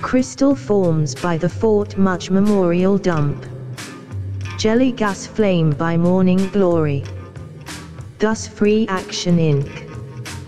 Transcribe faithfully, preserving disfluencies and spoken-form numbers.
Crystal forms by the Fort Much Memorial Dump. Jelly gas flame by Morning Glory. Gus Free Action Incorporated